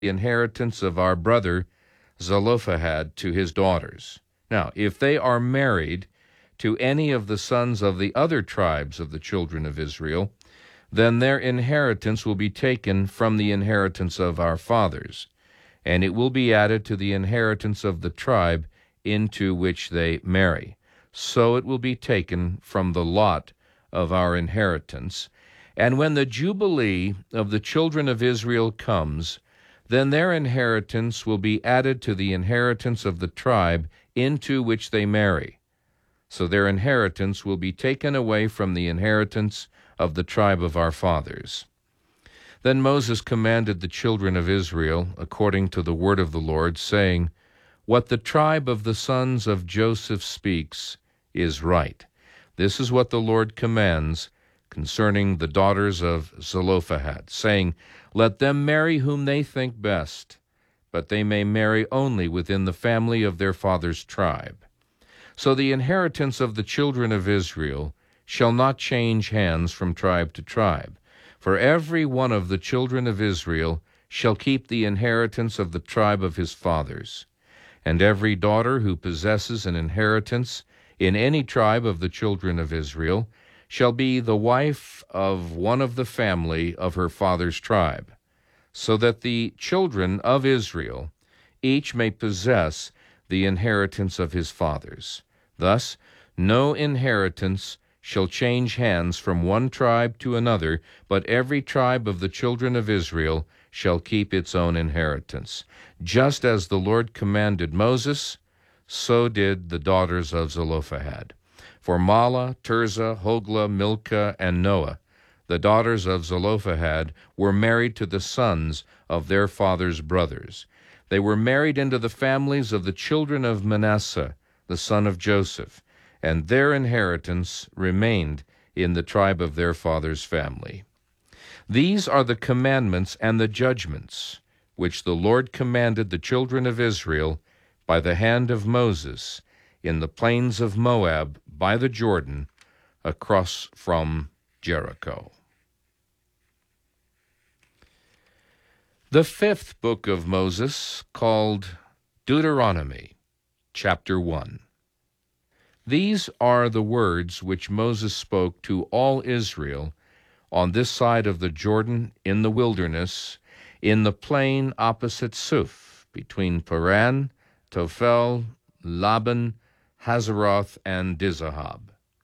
the inheritance of our brother Zelophehad to his daughters. Now, if they are married to any of the sons of the other tribes of the children of Israel, then their inheritance will be taken from the inheritance of our fathers, and it will be added to the inheritance of the tribe into which they marry. So it will be taken from the lot of our inheritance. And when the Jubilee of the children of Israel comes, then their inheritance will be added to the inheritance of the tribe into which they marry. So their inheritance will be taken away from the inheritance of the tribe of our fathers. Then Moses commanded the children of Israel, according to the word of the Lord, saying, "What the tribe of the sons of Joseph speaks is right. This is what the Lord commands concerning the daughters of Zelophehad, saying, Let them marry whom they think best, but they may marry only within the family of their father's tribe. So the inheritance of the children of Israel shall not change hands from tribe to tribe, for every one of the children of Israel shall keep the inheritance of the tribe of his fathers. And every daughter who possesses an inheritance in any tribe of the children of Israel shall be the wife of one of the family of her father's tribe, so that the children of Israel each may possess the inheritance of his fathers. Thus, no inheritance shall change hands from one tribe to another, but every tribe of the children of Israel shall keep its own inheritance. Just as the Lord commanded Moses, so did the daughters of Zelophehad. For Mahlah, Tirzah, Hoglah, Milcah, and Noah, the daughters of Zelophehad, were married to the sons of their father's brothers. They were married into the families of the children of Manasseh, the son of Joseph, and their inheritance remained in the tribe of their father's family. These are the commandments and the judgments which the Lord commanded the children of Israel by the hand of Moses in the plains of Moab by the Jordan across from Jericho. The fifth book of Moses, called Deuteronomy, chapter 1. These are the words which Moses spoke to all Israel on this side of the Jordan in the wilderness, in the plain opposite Suph, between Paran, Tophel, Laban, Hazeroth, and Dizahab.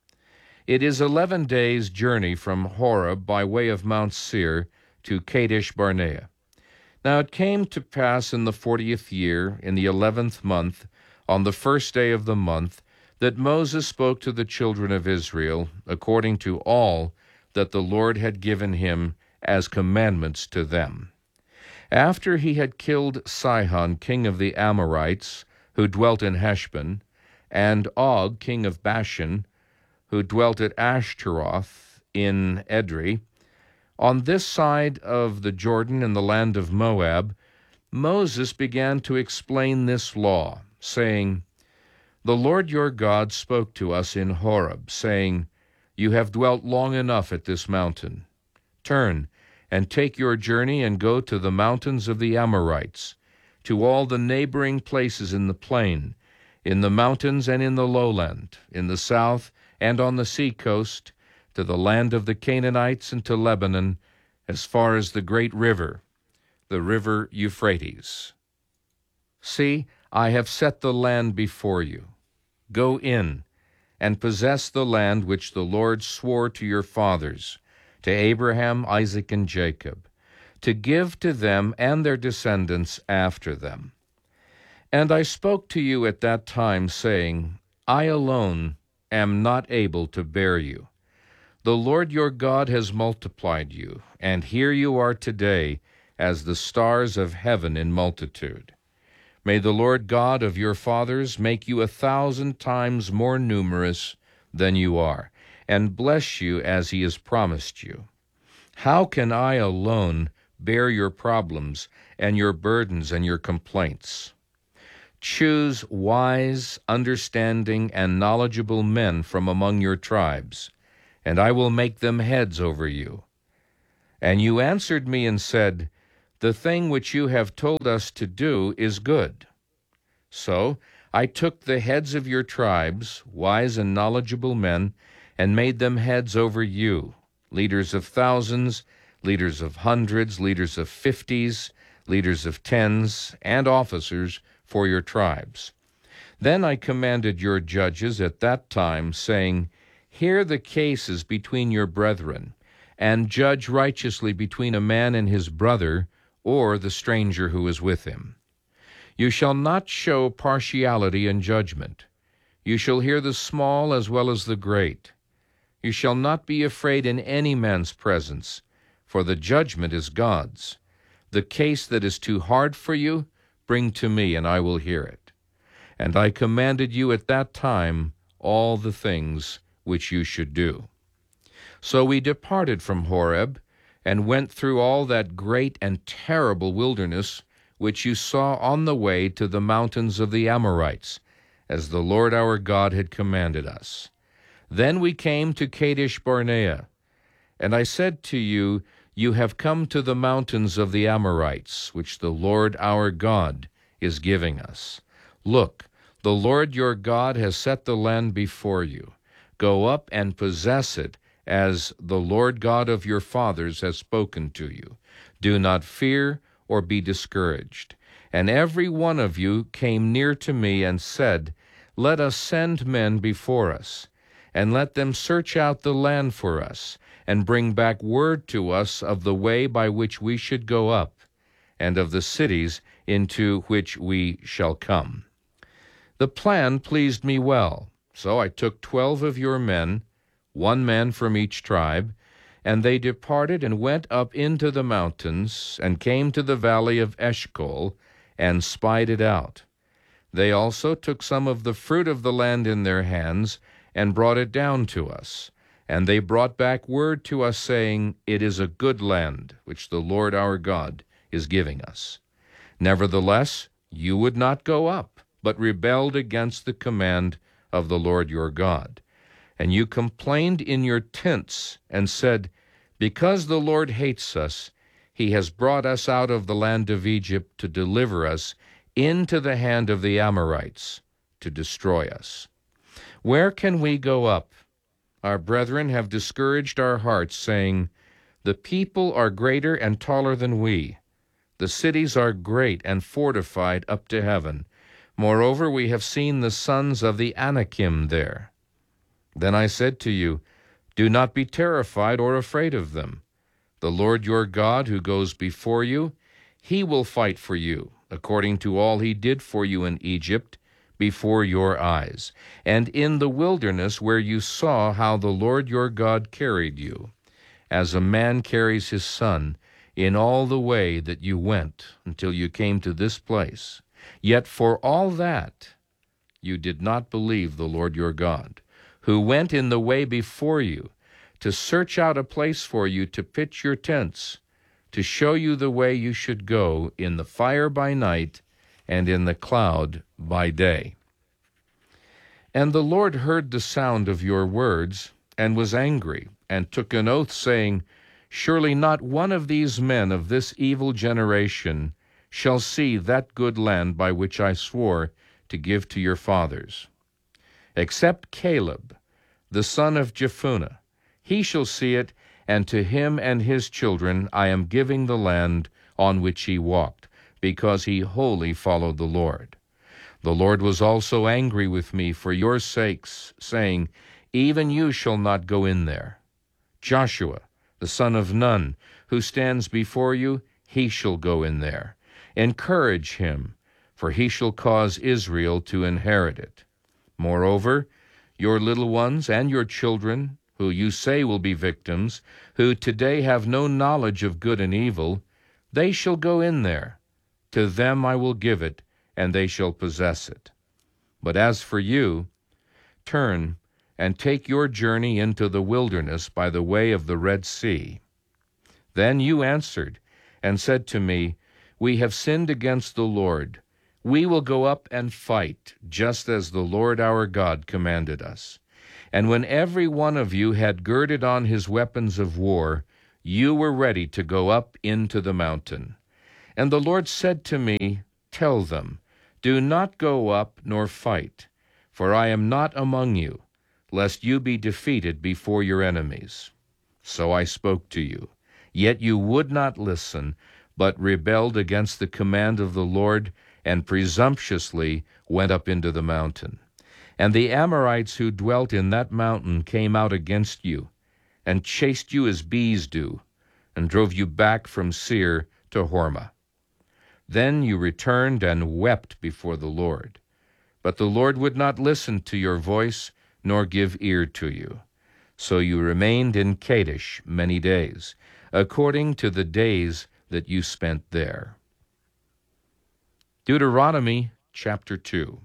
It is 11 days' journey from Horeb by way of Mount Seir to Kadesh Barnea. Now it came to pass in the 40th year, in the 11th month, on the first day of the month, that Moses spoke to the children of Israel, according to all that the Lord had given him as commandments to them. After he had killed Sihon, king of the Amorites, who dwelt in Heshbon, and Og, king of Bashan, who dwelt at Ashtaroth in Edrei, on this side of the Jordan in the land of Moab, Moses began to explain this law, saying, The Lord your God spoke to us in Horeb, saying, You have dwelt long enough at this mountain. Turn and take your journey and go to the mountains of the Amorites, to all the neighboring places in the plain, in the mountains and in the lowland, in the south and on the sea coast, to the land of the Canaanites and to Lebanon, as far as the great river, the river Euphrates. See, I have set the land before you. Go in and possess the land which the Lord swore to your fathers, to Abraham, Isaac, and Jacob, to give to them and their descendants after them. And I spoke to you at that time, saying, I alone am not able to bear you. The Lord your God has multiplied you, and here you are today as the stars of heaven in multitude. May the Lord God of your fathers make you 1,000 times more numerous than you are, and bless you as he has promised you. How can I alone bear your problems and your burdens and your complaints? Choose wise, understanding, and knowledgeable men from among your tribes, and I will make them heads over you. And you answered me and said, The thing which you have told us to do is good. So I took the heads of your tribes, wise and knowledgeable men, and made them heads over you, leaders of thousands, leaders of hundreds, leaders of 50s, leaders of 10s, and officers for your tribes. Then I commanded your judges at that time, saying, Hear the cases between your brethren, and judge righteously between a man and his brother, or the stranger who is with him. You shall not show partiality in judgment. You shall hear the small as well as the great. You shall not be afraid in any man's presence, for the judgment is God's. The case that is too hard for you, bring to me, and I will hear it. And I commanded you at that time all the things which you should do. So we departed from Horeb, and went through all that great and terrible wilderness which you saw on the way to the mountains of the Amorites, as the Lord our God had commanded us. Then we came to Kadesh Barnea, and I said to you, You have come to the mountains of the Amorites, which the Lord our God is giving us. Look, the Lord your God has set the land before you. Go up and possess it, as the Lord God of your fathers has spoken to you. Do not fear or be discouraged. And every one of you came near to me and said, Let us send men before us, and let them search out the land for us, and bring back word to us of the way by which we should go up, and of the cities into which we shall come. The plan pleased me well, so I took 12 of your men, 1 man from each tribe, and they departed and went up into the mountains, and came to the valley of Eshcol, and spied it out. They also took some of the fruit of the land in their hands, and brought it down to us. And they brought back word to us, saying, It is a good land, which the Lord our God is giving us. Nevertheless, you would not go up, but rebelled against the command of the Lord your God. And you complained in your tents, and said, Because the Lord hates us, he has brought us out of the land of Egypt to deliver us into the hand of the Amorites, to destroy us. Where can we go up? Our brethren have discouraged our hearts, saying, The people are greater and taller than we. The cities are great and fortified up to heaven. Moreover, we have seen the sons of the Anakim there. Then I said to you, Do not be terrified or afraid of them. The Lord your God, who goes before you, he will fight for you, according to all he did for you in Egypt, before your eyes, and in the wilderness where you saw how the Lord your God carried you, as a man carries his son, in all the way that you went until you came to this place. Yet for all that you did not believe the Lord your God, who went in the way before you, to search out a place for you to pitch your tents, to show you the way you should go in the fire by night and in the cloud by day. And the Lord heard the sound of your words, and was angry, and took an oath, saying, Surely not one of these men of this evil generation shall see that good land by which I swore to give to your fathers, except Caleb, the son of Jephunneh. He shall see it, and to him and his children I am giving the land on which he walked, because he wholly followed the Lord. The Lord was also angry with me for your sakes, saying, Even you shall not go in there. Joshua, the son of Nun, who stands before you, he shall go in there. Encourage him, for he shall cause Israel to inherit it. Moreover, your little ones and your children, who you say will be victims, who today have no knowledge of good and evil, they shall go in there. To them I will give it, and they shall possess it. But as for you, turn and take your journey into the wilderness by the way of the Red Sea. Then you answered and said to me, We have sinned against the Lord. We will go up and fight, just as the Lord our God commanded us. And when every one of you had girded on his weapons of war, you were ready to go up into the mountain. And the Lord said to me, Tell them, Do not go up nor fight, for I am not among you, lest you be defeated before your enemies. So I spoke to you, yet you would not listen, but rebelled against the command of the Lord, and presumptuously went up into the mountain. And the Amorites who dwelt in that mountain came out against you, and chased you as bees do, and drove you back from Seir to Hormah. Then you returned and wept before the Lord. But the Lord would not listen to your voice, nor give ear to you. So you remained in Kadesh many days, according to the days that you spent there. Deuteronomy chapter 2.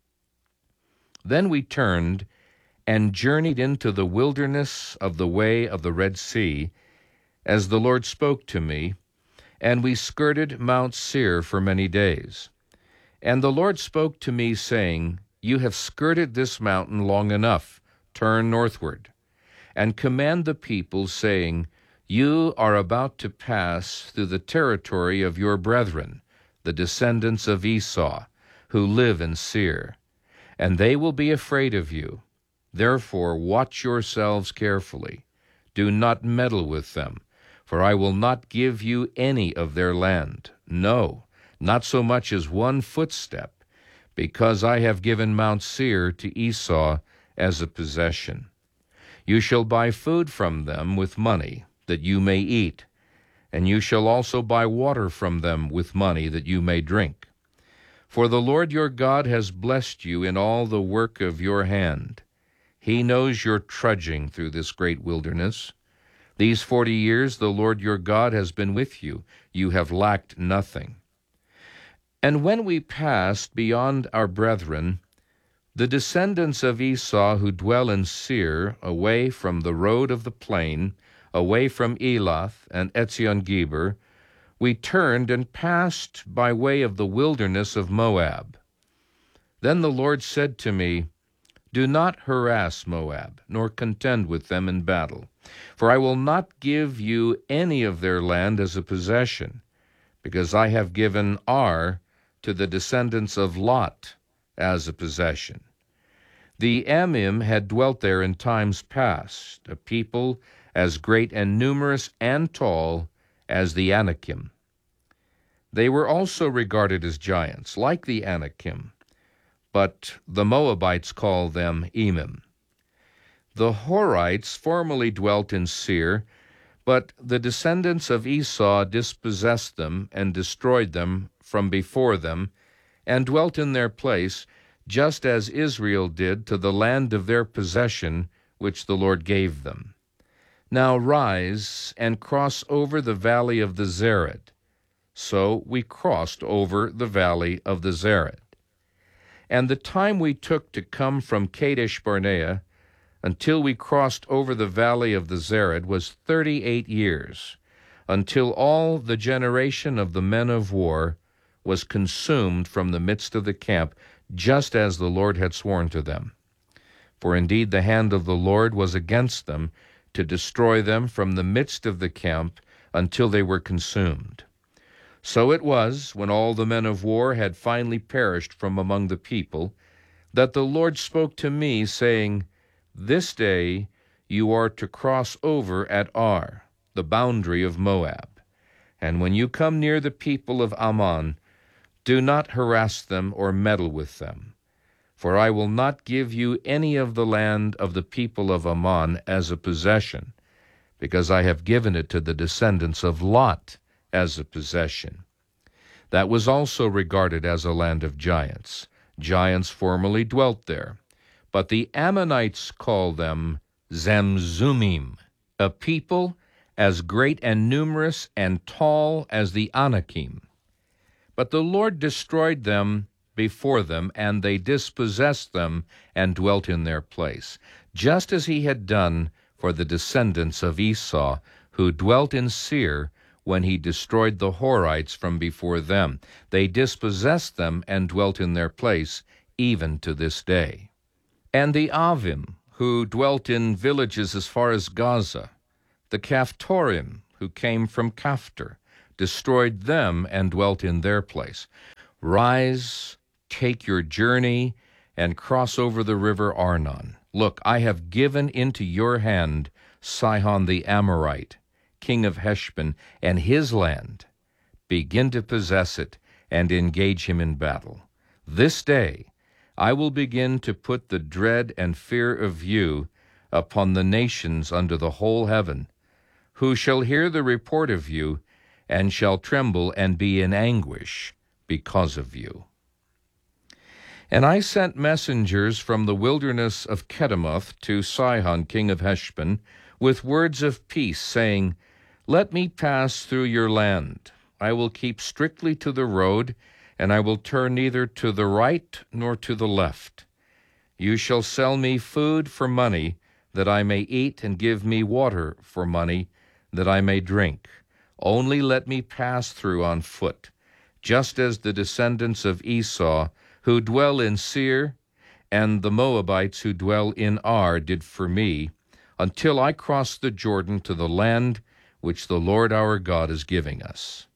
Then we turned and journeyed into the wilderness of the way of the Red Sea, as the Lord spoke to me, and we skirted Mount Seir for many days. And the Lord spoke to me, saying, You have skirted this mountain long enough. Turn northward, and command the people, saying, You are about to pass through the territory of your brethren, the descendants of Esau, who live in Seir, and they will be afraid of you. Therefore watch yourselves carefully. Do not meddle with them, for I will not give you any of their land, no, not so much as one footstep, because I have given Mount Seir to Esau as a possession. You shall buy food from them with money, that you may eat, and you shall also buy water from them with money, that you may drink. For the Lord your God has blessed you in all the work of your hand. He knows your trudging through this great wilderness. These 40 years the Lord your God has been with you. You have lacked nothing. And when we passed beyond our brethren, the descendants of Esau who dwell in Seir, away from the road of the plain, away from Elath and Etzion-Geber, we turned and passed by way of the wilderness of Moab. Then the Lord said to me, Do not harass Moab, nor contend with them in battle, for I will not give you any of their land as a possession, because I have given Ar to the descendants of Lot as a possession. The Amim had dwelt there in times past, a people as great and numerous and tall as the Anakim. They were also regarded as giants, like the Anakim, but the Moabites call them Emim. The Horites formerly dwelt in Seir, but the descendants of Esau dispossessed them and destroyed them from before them, and dwelt in their place, just as Israel did to the land of their possession, which the Lord gave them. Now rise and cross over the valley of the Zered. So we crossed over the valley of the Zered. And the time we took to come from Kadesh Barnea until we crossed over the valley of the Zered was 38 years, until all the generation of the men of war was consumed from the midst of the camp, just as the Lord had sworn to them. For indeed the hand of the Lord was against them, to destroy them from the midst of the camp until they were consumed. So it was, when all the men of war had finally perished from among the people, that the Lord spoke to me, saying, This day you are to cross over at Ar, the boundary of Moab. And when you come near the people of Ammon, do not harass them or meddle with them. For I will not give you any of the land of the people of Ammon as a possession, because I have given it to the descendants of Lot as a possession. That was also regarded as a land of giants. Giants formerly dwelt there. But the Ammonites call them Zamzummim, a people as great and numerous and tall as the Anakim. But the Lord destroyed them before them, and they dispossessed them and dwelt in their place, just as he had done for the descendants of Esau, who dwelt in Seir when he destroyed the Horites from before them. They dispossessed them and dwelt in their place, even to this day. And the Avim, who dwelt in villages as far as Gaza, the Caphtorim, who came from Caphtor, destroyed them, and dwelt in their place. Rise, take your journey, and cross over the river Arnon. Look, I have given into your hand Sihon the Amorite, king of Heshbon, and his land. Begin to possess it, and engage him in battle. This day I will begin to put the dread and fear of you upon the nations under the whole heaven, who shall hear the report of you, and shall tremble and be in anguish because of you. And I sent messengers from the wilderness of Kedemoth to Sihon king of Heshbon, with words of peace, saying, Let me pass through your land. I will keep strictly to the road, and I will turn neither to the right nor to the left. You shall sell me food for money, that I may eat, and give me water for money, that I may drink. Only let me pass through on foot, just as the descendants of Esau, who dwell in Seir, and the Moabites who dwell in Ar did for me, until I cross the Jordan to the land which the Lord our God is giving us.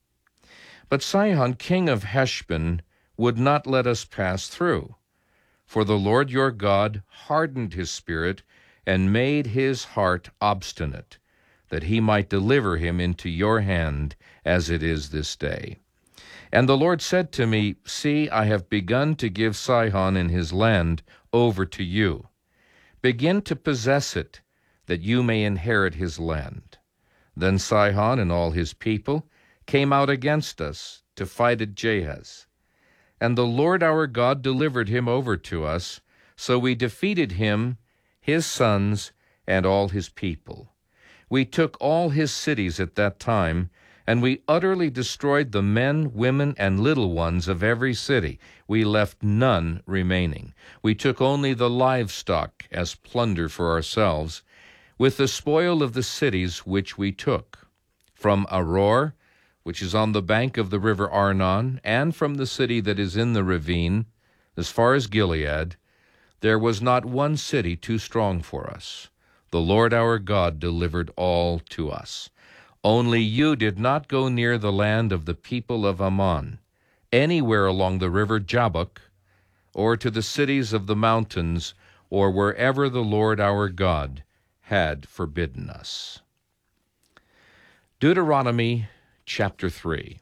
But Sihon king of Heshbon would not let us pass through, for the Lord your God hardened his spirit and made his heart obstinate, that he might deliver him into your hand, as it is this day. And the Lord said to me, See, I have begun to give Sihon and his land over to you. Begin to possess it, that you may inherit his land. Then Sihon and all his people came out against us to fight at Jahaz. And the Lord our God delivered him over to us, so we defeated him, his sons, and all his people. We took all his cities at that time, and we utterly destroyed the men, women, and little ones of every city. We left none remaining. We took only the livestock as plunder for ourselves, with the spoil of the cities which we took. From Aroer, which is on the bank of the river Arnon, and from the city that is in the ravine, as far as Gilead, there was not one city too strong for us. The Lord our God delivered all to us. Only you did not go near the land of the people of Ammon, anywhere along the river Jabbok, or to the cities of the mountains, or wherever the Lord our God had forbidden us. Deuteronomy chapter 3.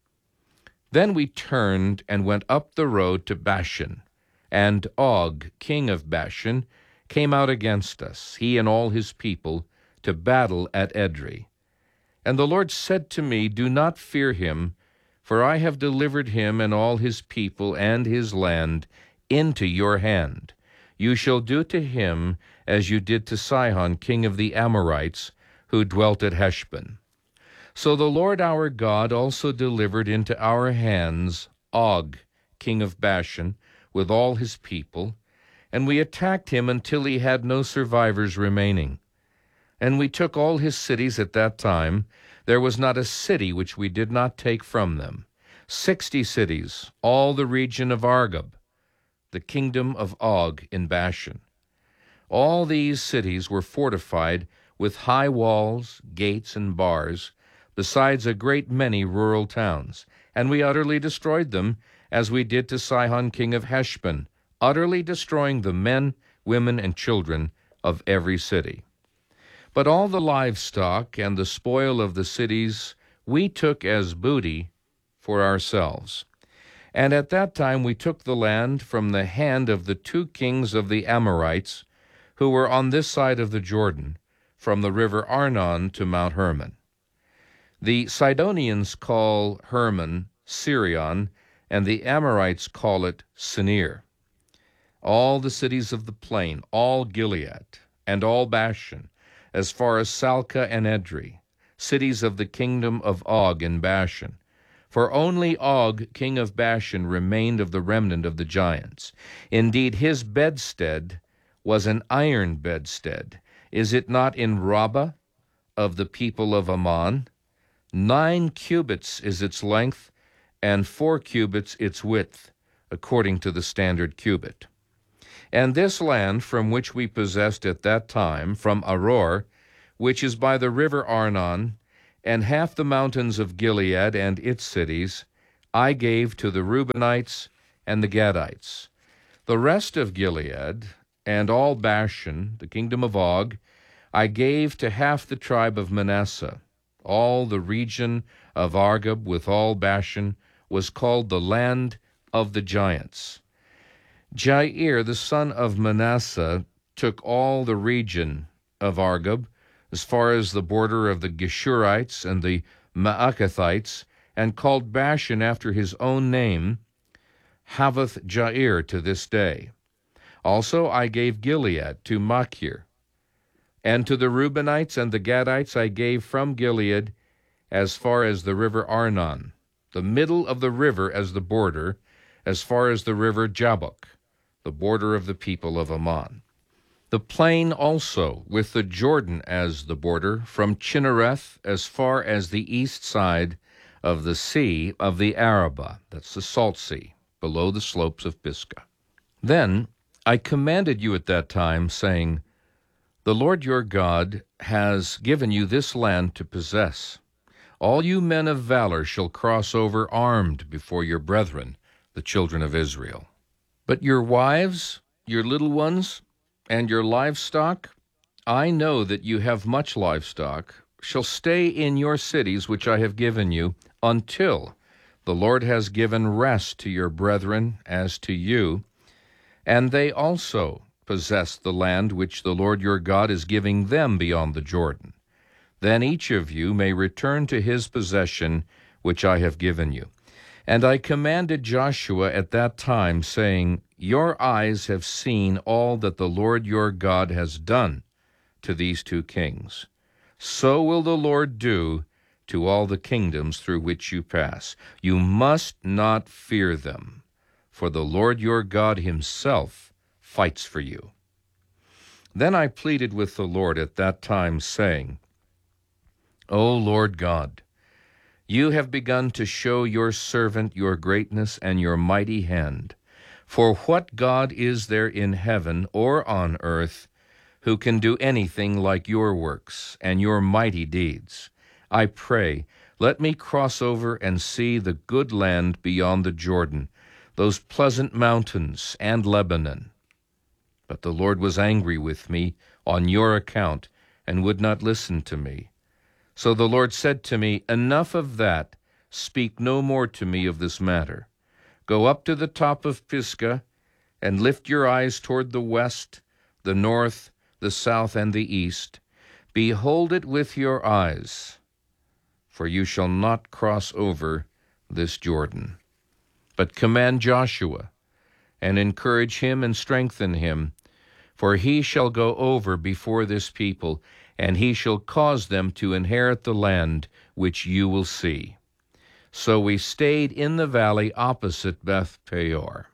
Then we turned and went up the road to Bashan, and Og, king of Bashan, came out against us, he and all his people, to battle at Edrei. And the Lord said to me, Do not fear him, for I have delivered him and all his people and his land into your hand. You shall do to him as you did to Sihon, king of the Amorites, who dwelt at Heshbon. So the Lord our God also delivered into our hands Og, king of Bashan, with all his people, and we attacked him until he had no survivors remaining. And we took all his cities at that time. There was not a city which we did not take from them. 60 cities, all the region of Argob, the kingdom of Og in Bashan. All these cities were fortified with high walls, gates, and bars, besides a great many rural towns. And we utterly destroyed them, as we did to Sihon king of Heshbon, utterly destroying the men, women, and children of every city. But all the livestock and the spoil of the cities we took as booty for ourselves. And at that time we took the land from the hand of the 2 kings of the Amorites, who were on this side of the Jordan, from the river Arnon to Mount Hermon. The Sidonians call Hermon Sirion, and the Amorites call it Senir. All the cities of the plain, all Gilead, and all Bashan, as far as Salcah and Edrei, cities of the kingdom of Og in Bashan. For only Og, king of Bashan, remained of the remnant of the giants. Indeed, his bedstead was an iron bedstead. Is it not in Rabbah of the people of Ammon? 9 cubits is its length, and 4 cubits its width, according to the standard cubit. And this land from which we possessed at that time, from Aroer, which is by the river Arnon, And half the mountains of Gilead and its cities I gave to the Reubenites and the Gadites. The rest of Gilead and all Bashan, the kingdom of Og, I gave to half the tribe of Manasseh. All the region of Argob with all Bashan was called the land of the giants. Jair, the son of Manasseh, took all the region of Argob, as far as the border of the Geshurites and the Maacathites, and called Bashan after his own name, Havoth Jair, to this day. Also I gave Gilead to Machir, and to the Reubenites and the Gadites I gave from Gilead as far as the river Arnon, the middle of the river as the border, as far as the river Jabbok, the border of the people of Ammon. The plain also, with the Jordan as the border, from Chinnereth as far as the east side of the sea of the Arabah, that's the Salt Sea, below the slopes of Pisgah. Then I commanded you at that time, saying, The Lord your God has given you this land to possess. All you men of valor shall cross over armed before your brethren, the children of Israel. But your wives, your little ones, and your livestock, I know that you have much livestock, shall stay in your cities which I have given you, until the Lord has given rest to your brethren as to you, and they also possess the land which the Lord your God is giving them beyond the Jordan. Then each of you may return to his possession which I have given you. And I commanded Joshua at that time, saying, Your eyes have seen all that the Lord your God has done to these two kings. So will the Lord do to all the kingdoms through which you pass. You must not fear them, for the Lord your God himself fights for you. Then I pleaded with the Lord at that time, saying, O Lord God, you have begun to show your servant your greatness and your mighty hand. For what God is there in heaven or on earth who can do anything like your works and your mighty deeds? I pray, let me cross over and see the good land beyond the Jordan, those pleasant mountains and Lebanon. But the Lord was angry with me on your account and would not listen to me. So the Lord said to me, Enough of that, speak no more to me of this matter. Go up to the top of Pisgah, and lift your eyes toward the west, the north, the south, and the east. Behold it with your eyes, for you shall not cross over this Jordan. But command Joshua, and encourage him and strengthen him, for he shall go over before this people, and he shall cause them to inherit the land which you will see. So we stayed in the valley opposite Beth Peor.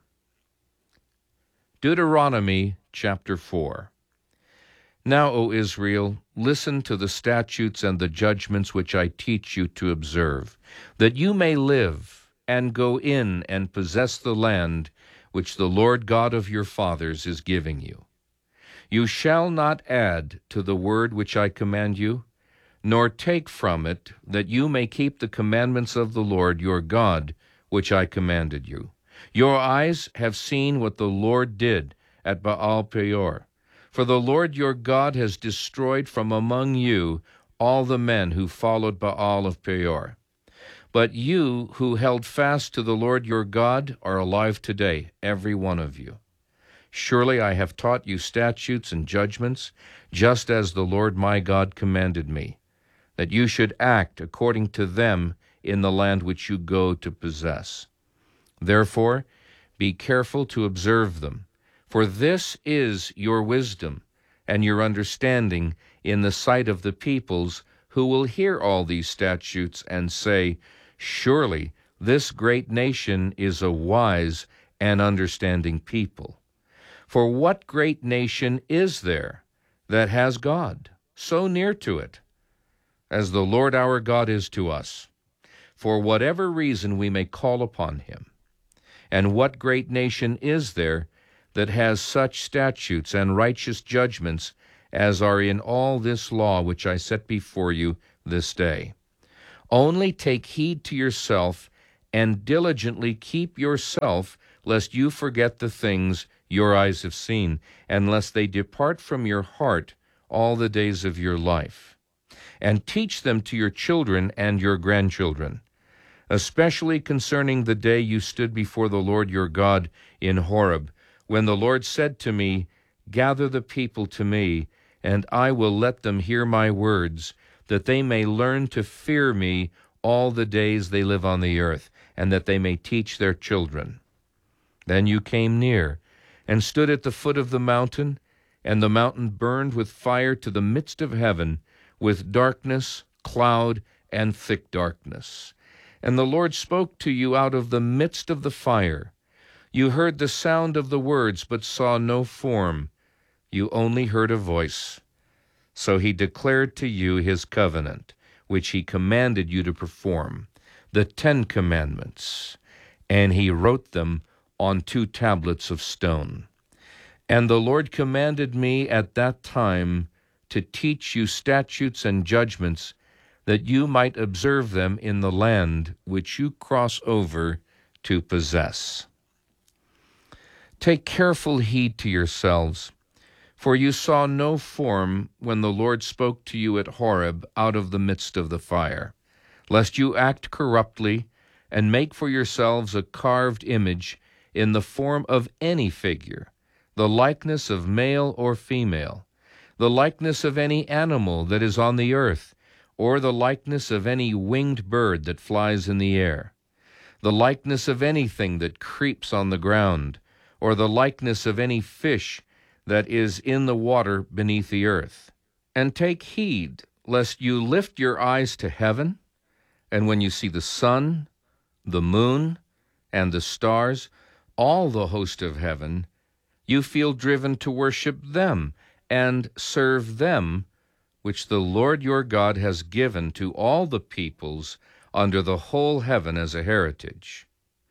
Deuteronomy chapter 4. Now, O Israel, listen to the statutes and the judgments which I teach you to observe, that you may live and go in and possess the land which the Lord God of your fathers is giving you. You shall not add to the word which I command you, nor take from it, that you may keep the commandments of the Lord your God, which I commanded you. Your eyes have seen what the Lord did at Baal Peor. For the Lord your God has destroyed from among you all the men who followed Baal of Peor. But you who held fast to the Lord your God are alive today, every one of you. Surely I have taught you statutes and judgments, just as the Lord my God commanded me, that you should act according to them in the land which you go to possess. Therefore, be careful to observe them, for this is your wisdom and your understanding in the sight of the peoples who will hear all these statutes and say, Surely this great nation is a wise and understanding people. For what great nation is there that has God so near to it, as the Lord our God is to us, for whatever reason we may call upon him? And what great nation is there that has such statutes and righteous judgments as are in all this law which I set before you this day? Only take heed to yourself, and diligently keep yourself, lest you forget the things your eyes have seen, and lest they depart from your heart all the days of your life. And teach them to your children and your grandchildren, especially concerning the day you stood before the Lord your God in Horeb, when the Lord said to me, Gather the people to me, and I will let them hear my words, that they may learn to fear me all the days they live on the earth, and that they may teach their children. Then you came near, and stood at the foot of the mountain, and the mountain burned with fire to the midst of heaven, with darkness, cloud, and thick darkness. And the Lord spoke to you out of the midst of the fire. You heard the sound of the words, but saw no form. You only heard a voice. So he declared to you his covenant, which he commanded you to perform, the 10 Commandments, and he wrote them on 2 tablets of stone. And the Lord commanded me at that time to teach you statutes and judgments, that you might observe them in the land which you cross over to possess. Take careful heed to yourselves, for you saw no form when the Lord spoke to you at Horeb out of the midst of the fire, lest you act corruptly and make for yourselves a carved image in the form of any figure, the likeness of male or female, the likeness of any animal that is on the earth, or the likeness of any winged bird that flies in the air, the likeness of anything that creeps on the ground, or the likeness of any fish that is in the water beneath the earth. And take heed, lest you lift your eyes to heaven, and when you see the sun, the moon, and the stars, all the host of heaven, you feel driven to worship them and serve them, which the Lord your God has given to all the peoples under the whole heaven as a heritage.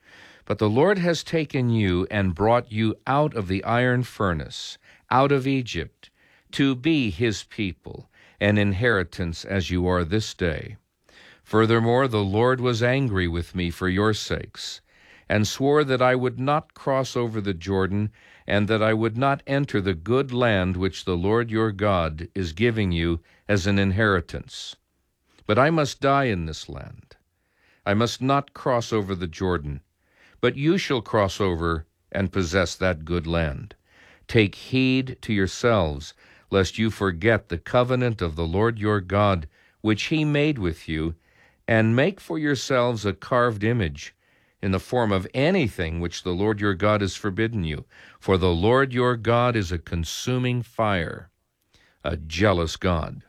But the Lord has taken you and brought you out of the iron furnace, out of Egypt, to be his people, an inheritance as you are this day. Furthermore, the Lord was angry with me for your sakes, and swore that I would not cross over the Jordan, and that I would not enter the good land which the Lord your God is giving you as an inheritance. But I must die in this land. I must not cross over the Jordan, but you shall cross over and possess that good land. Take heed to yourselves, lest you forget the covenant of the Lord your God, which he made with you, and make for yourselves a carved image in the form of anything which the Lord your God has forbidden you. For the Lord your God is a consuming fire, a jealous God.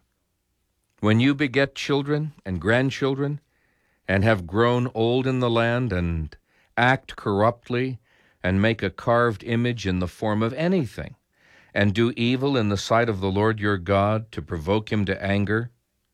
When you beget children and grandchildren, and have grown old in the land, and act corruptly, and make a carved image in the form of anything, and do evil in the sight of the Lord your God to provoke him to anger,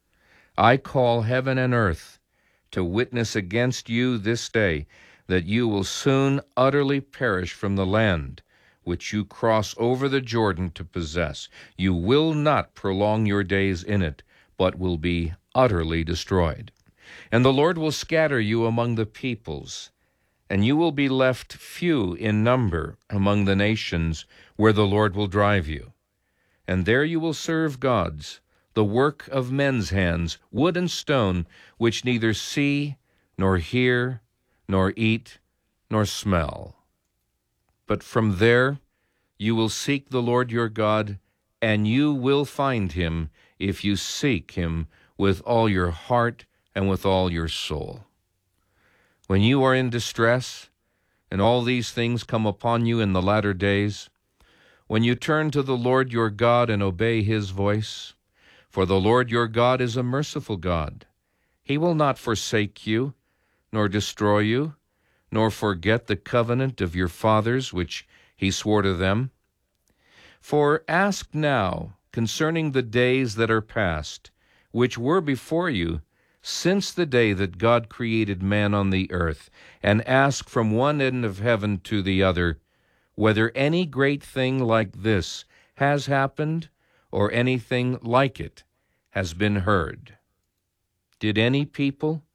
I call heaven and earth to witness against you this day, that you will soon utterly perish from the land which you cross over the Jordan to possess. You will not prolong your days in it, but will be utterly destroyed. And the Lord will scatter you among the peoples, and you will be left few in number among the nations where the Lord will drive you. And there you will serve gods, the work of men's hands, wood and stone, which neither see, nor hear, nor eat, nor smell. But from there you will seek the Lord your God, and you will find him if you seek him with all your heart and with all your soul. When you are in distress, and all these things come upon you in the latter days, when you turn to the Lord your God and obey his voice, for the Lord your God is a merciful God. He will not forsake you, nor destroy you, nor forget the covenant of your fathers which he swore to them. For ask now concerning the days that are past, which were before you, since the day that God created man on the earth, and ask from one end of heaven to the other, whether any great thing like this has happened, or anything like it has been heard. Did any people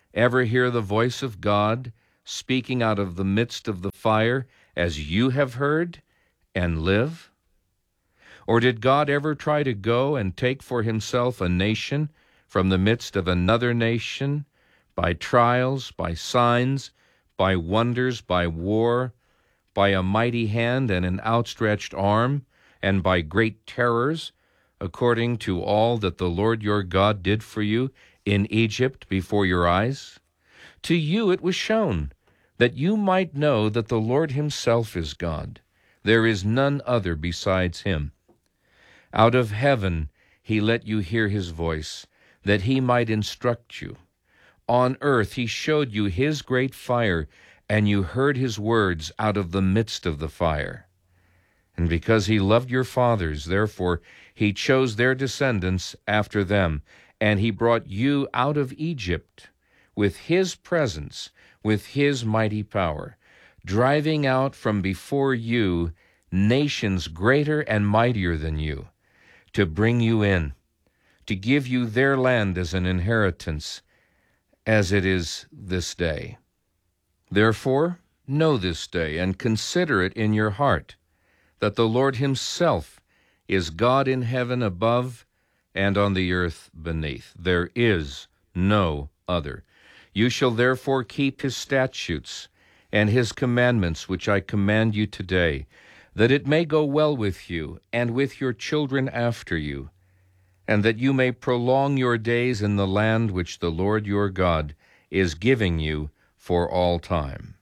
ever hear the voice of God speaking out of the midst of the fire as you have heard and live? Or did God ever try to go and take for himself a nation from the midst of another nation by trials, by signs, by wonders, by war, by a mighty hand and an outstretched arm, and by great terrors, according to all that the Lord your God did for you in Egypt before your eyes? To you it was shown, that you might know that the Lord himself is God. There is none other besides him. Out of heaven he let you hear his voice, that he might instruct you. On earth he showed you his great fire, and you heard his words out of the midst of the fire. And because he loved your fathers, therefore he chose their descendants after them, and he brought you out of Egypt with his presence, with his mighty power, driving out from before you nations greater and mightier than you, to bring you in, to give you their land as an inheritance, as it is this day. Therefore, know this day, and consider it in your heart, that the Lord himself is God in heaven above and on the earth beneath. There is no other. You shall therefore keep his statutes and his commandments, which I command you today, that it may go well with you and with your children after you, and that you may prolong your days in the land which the Lord your God is giving you for all time.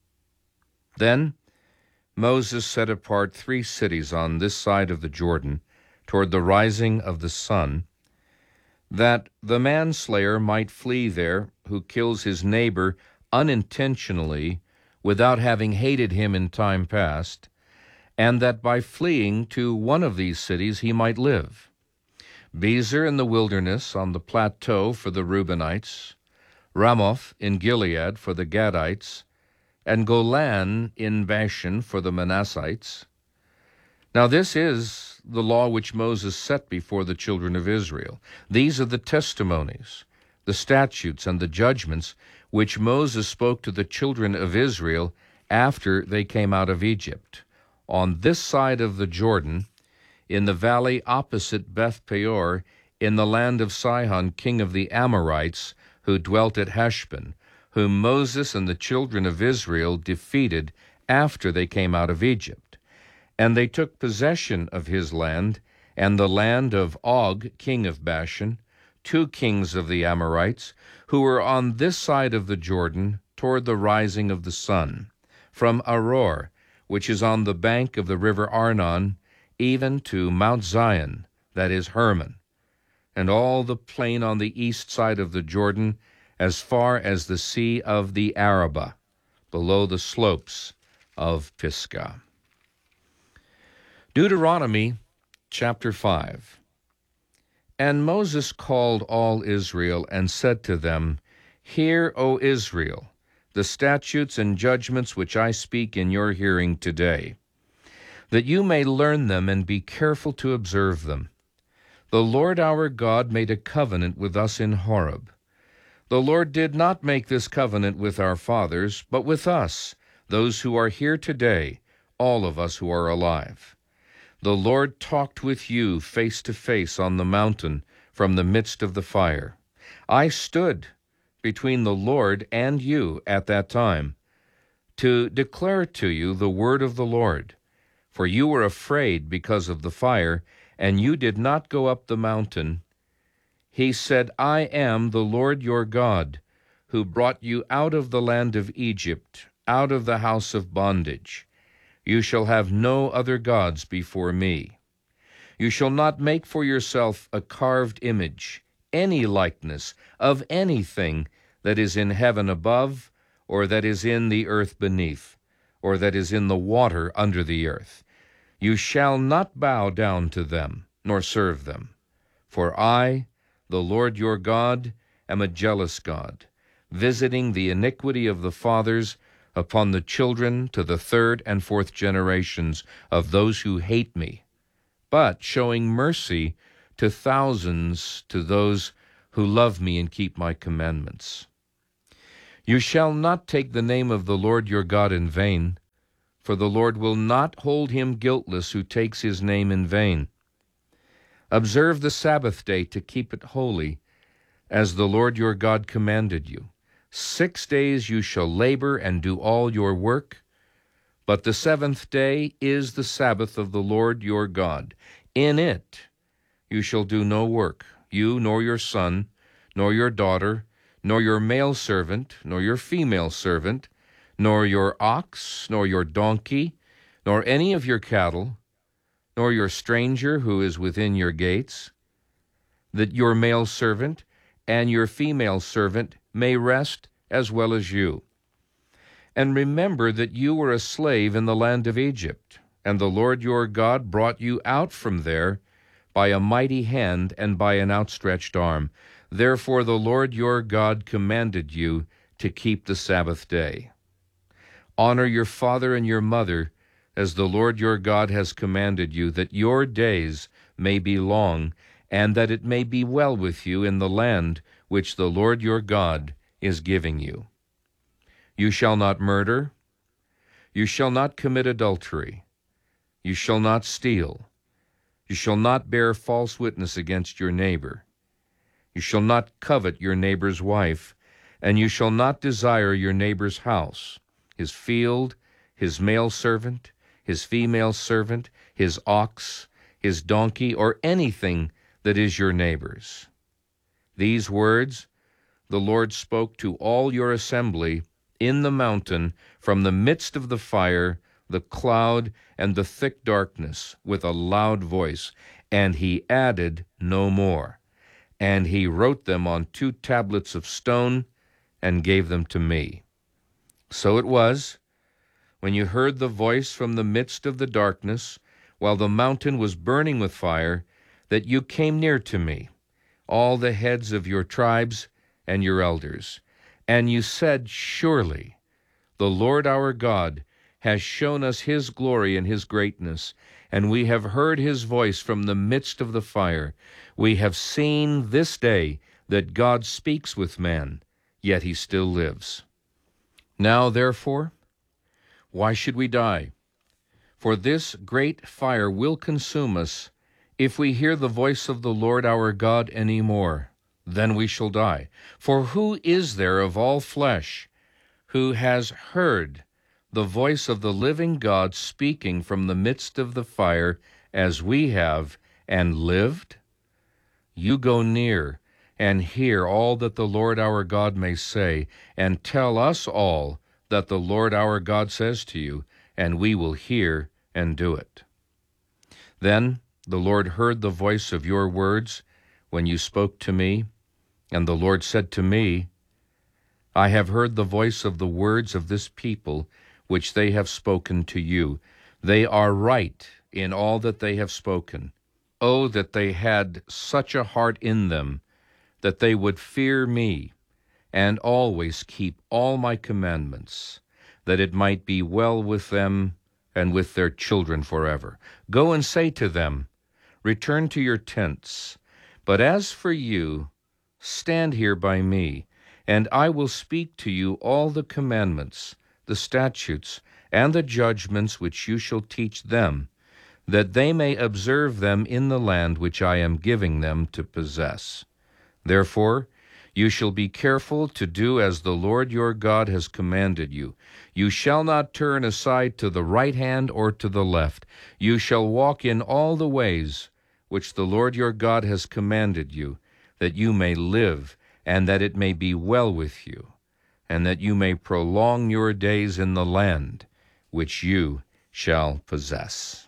Then Moses set apart 3 cities on this side of the Jordan, toward the rising of the sun, that the manslayer might flee there, who kills his neighbor unintentionally, without having hated him in time past, and that by fleeing to one of these cities he might live. Bezer in the wilderness on the plateau for the Reubenites, Ramoth in Gilead for the Gadites, and Golan in Bashan for the Manassites. Now this is the law which Moses set before the children of Israel. These are the testimonies, the statutes, and the judgments which Moses spoke to the children of Israel after they came out of Egypt, on this side of the Jordan, in the valley opposite Beth Peor, in the land of Sihon, king of the Amorites, who dwelt at Heshbon, whom Moses and the children of Israel defeated after they came out of Egypt. And they took possession of his land, and the land of Og, king of Bashan, 2 kings of the Amorites, who were on this side of the Jordan, toward the rising of the sun, from Aror, which is on the bank of the river Arnon, even to Mount Zion, that is Hermon, and all the plain on the east side of the Jordan, as far as the sea of the Arabah, below the slopes of Pisgah. Deuteronomy chapter 5. And Moses called all Israel and said to them, Hear, O Israel, the statutes and judgments which I speak in your hearing today, that you may learn them and be careful to observe them. The Lord our God made a covenant with us in Horeb. The Lord did not make this covenant with our fathers, but with us, those who are here today, all of us who are alive. The Lord talked with you face to face on the mountain from the midst of the fire. I stood between the Lord and you at that time, to declare to you the word of the Lord. For you were afraid because of the fire, and you did not go up the mountain. He said, I am the Lord your God, who brought you out of the land of Egypt, out of the house of bondage. You shall have no other gods before me. You shall not make for yourself a carved image, any likeness of anything that is in heaven above, or that is in the earth beneath, or that is in the water under the earth. You shall not bow down to them, nor serve them. For I, the Lord your God, am a jealous God, visiting the iniquity of the fathers upon the children to the 3rd and 4th generations of those who hate me, but showing mercy to thousands to those who love me and keep my commandments. You shall not take the name of the Lord your God in vain, for the Lord will not hold him guiltless who takes his name in vain. Observe the Sabbath day to keep it holy, as the Lord your God commanded you. 6 days you shall labor and do all your work, but the seventh day is the Sabbath of the Lord your God. In it you shall do no work, you nor your son, nor your daughter, nor your male servant, nor your female servant, nor your ox, nor your donkey, nor any of your cattle, nor your stranger who is within your gates, that your male servant and your female servant may rest as well as you. And remember that you were a slave in the land of Egypt, and the Lord your God brought you out from there by a mighty hand and by an outstretched arm. Therefore the Lord your God commanded you to keep the Sabbath day. Honor your father and your mother, as the Lord your God has commanded you, that your days may be long, and that it may be well with you in the land which the Lord your God is giving you. You shall not murder. You shall not commit adultery. You shall not steal. You shall not bear false witness against your neighbor. You shall not covet your neighbor's wife, and you shall not desire your neighbor's house, his field, his male servant, his female servant, his ox, his donkey, or anything that is your neighbor's. These words the Lord spoke to all your assembly in the mountain from the midst of the fire, the cloud, and the thick darkness with a loud voice, and he added no more. And he wrote them on 2 tablets of stone and gave them to me. So it was, when you heard the voice from the midst of the darkness, while the mountain was burning with fire, that you came near to me, all the heads of your tribes and your elders. And you said, Surely the Lord our God has shown us his glory and his greatness, and we have heard his voice from the midst of the fire. We have seen this day that God speaks with man, yet he still lives. Now, therefore, why should we die? For this great fire will consume us. If we hear the voice of the Lord our God any more, then we shall die. For who is there of all flesh who has heard the voice of the living God speaking from the midst of the fire as we have, and lived? You go near and hear all that the Lord our God may say, and tell us all that the Lord our God says to you, and we will hear and do it. Then the Lord heard the voice of your words when you spoke to me, and the Lord said to me, I have heard the voice of the words of this people, which they have spoken to you. They are right in all that they have spoken. Oh, that they had such a heart in them, that they would fear me, and always keep all my commandments, that it might be well with them and with their children forever. Go and say to them, Return to your tents. But as for you, stand here by me, and I will speak to you all the commandments, the statutes, and the judgments which you shall teach them, that they may observe them in the land which I am giving them to possess. Therefore, you shall be careful to do as the Lord your God has commanded you. You shall not turn aside to the right hand or to the left. You shall walk in all the ways which the Lord your God has commanded you, that you may live, and that it may be well with you, and that you may prolong your days in the land which you shall possess.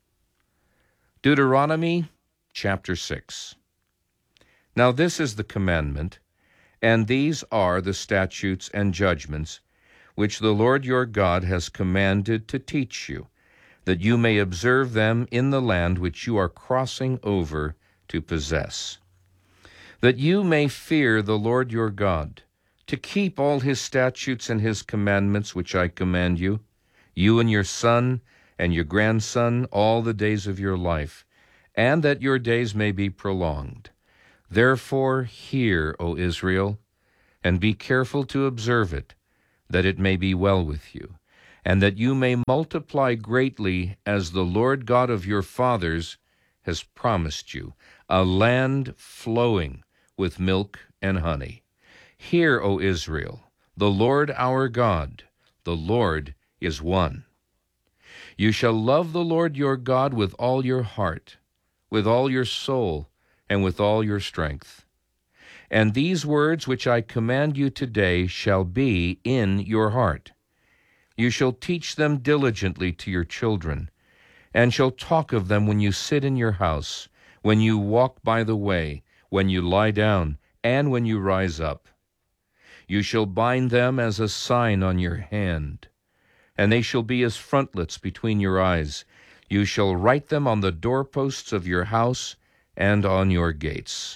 Deuteronomy chapter 6. Now this is the commandment, and these are the statutes and judgments which the Lord your God has commanded to teach you, that you may observe them in the land which you are crossing over to possess, that you may fear the Lord your God, to keep all his statutes and his commandments which I command you, you and your son and your grandson all the days of your life, and that your days may be prolonged. Therefore hear, O Israel, and be careful to observe it, that it may be well with you, and that you may multiply greatly as the Lord God of your fathers has promised you, a land flowing with milk and honey. Hear, O Israel, the Lord our God, the Lord is one. You shall love the Lord your God with all your heart, with all your soul, and with all your strength. And these words which I command you today shall be in your heart. You shall teach them diligently to your children, and shall talk of them when you sit in your house, when you walk by the way, when you lie down, and when you rise up. You shall bind them as a sign on your hand, and they shall be as frontlets between your eyes. You shall write them on the doorposts of your house and on your gates.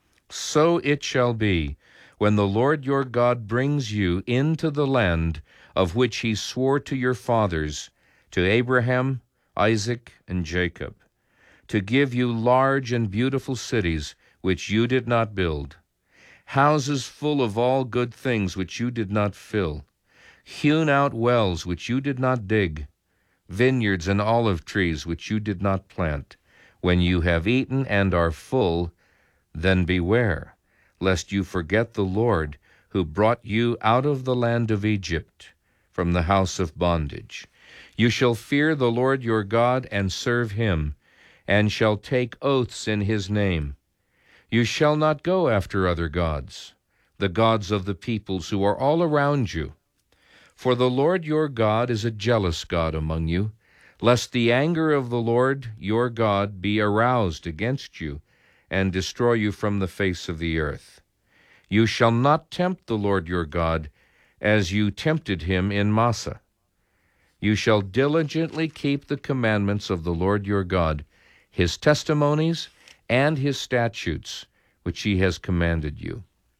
So it shall be, when the Lord your God brings you into the land of which he swore to your fathers, to Abraham, Isaac, and Jacob, to give you large and beautiful cities which you did not build, houses full of all good things which you did not fill, hewn out wells which you did not dig, vineyards and olive trees which you did not plant. When you have eaten and are full, then beware, lest you forget the Lord, who brought you out of the land of Egypt, from the house of bondage. You shall fear the Lord your God and serve him, and shall take oaths in his name. You shall not go after other gods, the gods of the peoples who are all around you. For the Lord your God is a jealous God among you, lest the anger of the Lord your God be aroused against you, and destroy you from the face of the earth. You shall not tempt the Lord your God, as you tempted him in Massah. You shall diligently keep the commandments of the Lord your God, his testimonies, and his statutes, which he has commanded you.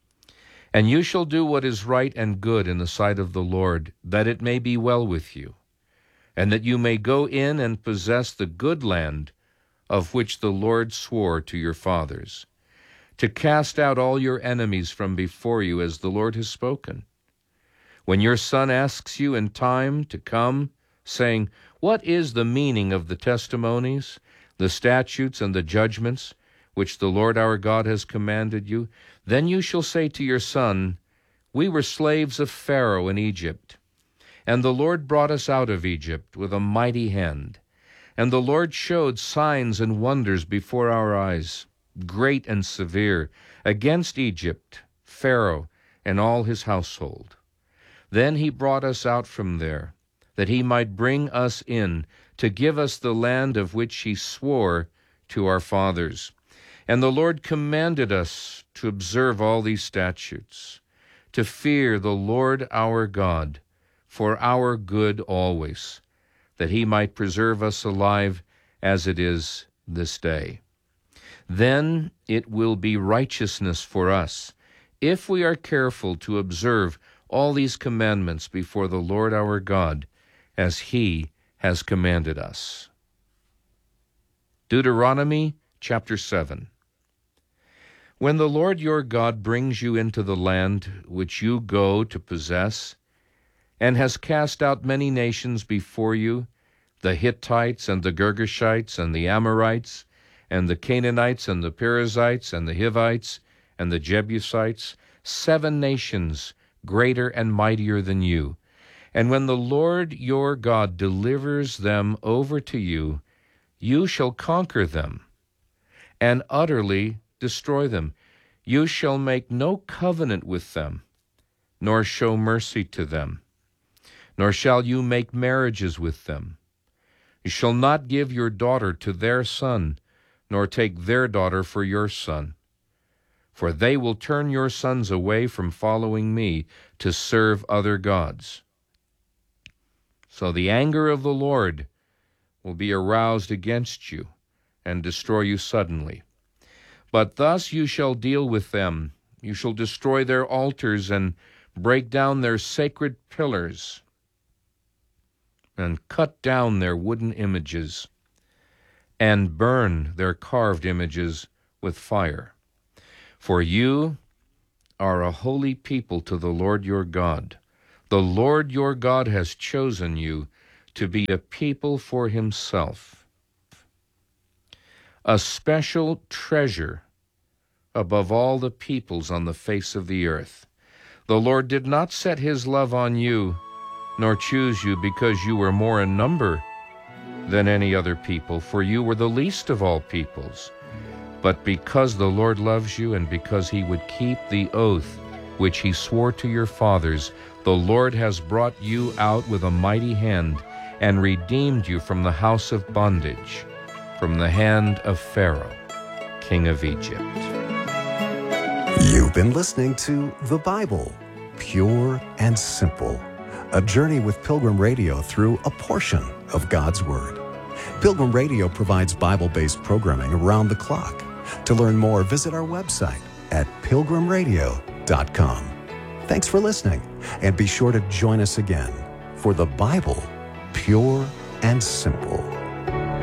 And you shall do what is right and good in the sight of the Lord, that it may be well with you, and that you may go in and possess the good land of which the Lord swore to your fathers, to cast out all your enemies from before you, as the Lord has spoken. When your son asks you in time to come, saying, What is the meaning of the testimonies, the statutes, and the judgments, which the Lord our God has commanded you? Then you shall say to your son, We were slaves of Pharaoh in Egypt, and the Lord brought us out of Egypt with a mighty hand. And the Lord showed signs and wonders before our eyes, great and severe, against Egypt, Pharaoh, and all his household. Then he brought us out from there, that he might bring us in, to give us the land of which he swore to our fathers. And the Lord commanded us to observe all these statutes, to fear the Lord our God, for our good always, that he might preserve us alive as it is this day. Then it will be righteousness for us, if we are careful to observe all these commandments before the Lord our God, as he has commanded us. Deuteronomy chapter 7. When the Lord your God brings you into the land which you go to possess, and has cast out many nations before you, the Hittites and the Girgashites and the Amorites, and the Canaanites and the Perizzites and the Hivites and the Jebusites, 7 nations greater and mightier than you. And when the Lord your God delivers them over to you, you shall conquer them and utterly destroy them. You shall make no covenant with them, nor show mercy to them, nor shall you make marriages with them. You shall not give your daughter to their son, nor take their daughter for your son. For they will turn your sons away from following me to serve other gods. So the anger of the Lord will be aroused against you and destroy you suddenly. But thus you shall deal with them. You shall destroy their altars and break down their sacred pillars and cut down their wooden images and burn their carved images with fire. For you are a holy people to the Lord your God. The Lord your God has chosen you to be a people for himself, a special treasure above all the peoples on the face of the earth. The Lord did not set his love on you, nor choose you because you were more in number than any other people, for you were the least of all peoples. But because the Lord loves you, and because he would keep the oath which he swore to your fathers, the Lord has brought you out with a mighty hand and redeemed you from the house of bondage, from the hand of Pharaoh, king of Egypt. You've been listening to The Bible, Pure and Simple, a journey with Pilgrim Radio through a portion of God's Word. Pilgrim Radio provides Bible-based programming around the clock. To learn more, visit our website at pilgrimradio.com. Thanks for listening, and be sure to join us again for The Bible, Pure and Simple.